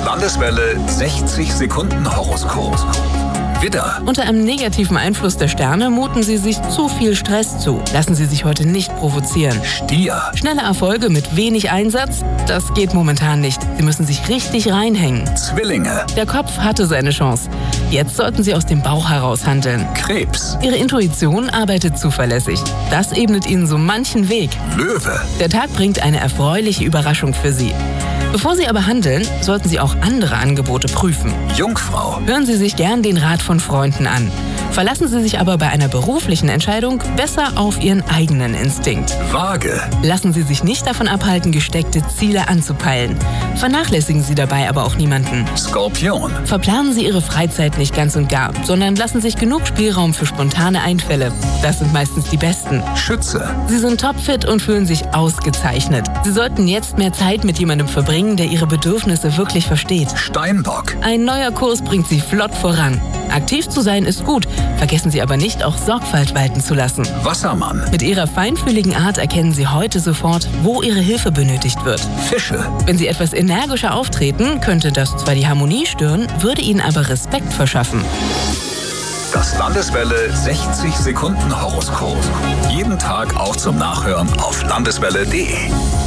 Landeswelle 60 Sekunden Horoskop. Widder. Unter einem negativen Einfluss der Sterne muten Sie sich zu viel Stress zu. Lassen Sie sich heute nicht provozieren. Stier. Schnelle Erfolge mit wenig Einsatz? Das geht momentan nicht. Sie müssen sich richtig reinhängen. Zwillinge. Der Kopf hatte seine Chance. Jetzt sollten Sie aus dem Bauch heraus handeln. Krebs. Ihre Intuition arbeitet zuverlässig. Das ebnet Ihnen so manchen Weg. Löwe. Der Tag bringt eine erfreuliche Überraschung für Sie. Bevor Sie aber handeln, sollten Sie auch andere Angebote prüfen. Jungfrau. Hören Sie sich gern den Rat von Freunden an. Verlassen Sie sich aber bei einer beruflichen Entscheidung besser auf Ihren eigenen Instinkt. Waage. Lassen Sie sich nicht davon abhalten, gesteckte Ziele anzupeilen. Vernachlässigen Sie dabei aber auch niemanden. Skorpion. Verplanen Sie Ihre Freizeit nicht ganz und gar, sondern lassen sich genug Spielraum für spontane Einfälle. Das sind meistens die besten. Schütze. Sie sind topfit und fühlen sich ausgezeichnet. Sie sollten jetzt mehr Zeit mit jemandem verbringen, der Ihre Bedürfnisse wirklich versteht. Steinbock. Ein neuer Kurs bringt Sie flott voran. Aktiv zu sein ist gut, vergessen Sie aber nicht, auch Sorgfalt walten zu lassen. Wassermann. Mit Ihrer feinfühligen Art erkennen Sie heute sofort, wo Ihre Hilfe benötigt wird. Fische. Wenn Sie etwas energischer auftreten, könnte das zwar die Harmonie stören, würde Ihnen aber Respekt verschaffen. Das Landeswelle 60 Sekunden Horoskop. Jeden Tag auch zum Nachhören auf landeswelle.de.